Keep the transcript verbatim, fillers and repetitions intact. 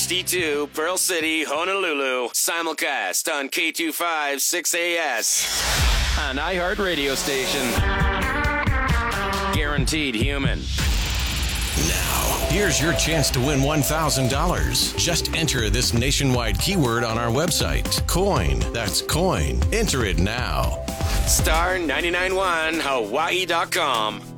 H D two, Pearl City, Honolulu. Simulcast on K two five six A S. An iHeart radio station. Guaranteed human. Now, here's your chance to win one thousand dollars. Just enter this nationwide keyword on our website. Coin. That's coin. Enter it now. Star nine nine one Hawaii dot com.